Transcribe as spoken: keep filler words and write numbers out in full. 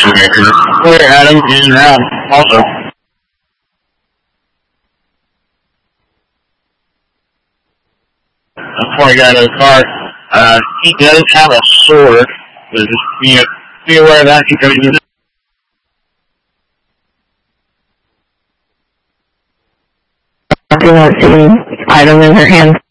Maker. Clear Adam in round also. Before he got out of the car, uh, he does have a sword. So just be, be aware of that because you do not see item in her hand.